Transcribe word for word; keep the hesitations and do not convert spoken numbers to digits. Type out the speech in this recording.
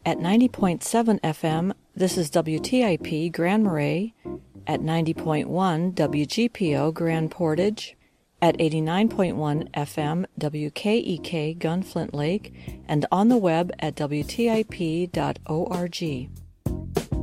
At ninety point seven F M, this is W T I P Grand Marais. At ninety point one W G P O Grand Portage. At eighty-nine point one F M W K E K Gunflint Lake, and on the web at W T I P dot org.